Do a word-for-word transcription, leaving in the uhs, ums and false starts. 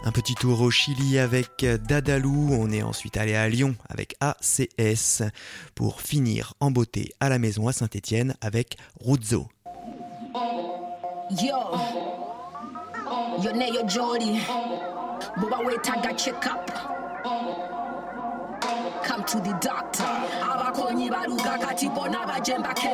Un petit tour au Chili avec Dadalou, on est ensuite allé à Lyon avec A C S, pour finir en beauté à la maison à Saint-Étienne avec Ruzzo. Yo, yo ne yo Jody, Boba wait I got check up. Come to the doctor. Abakonyi baluga kati bona bajemba.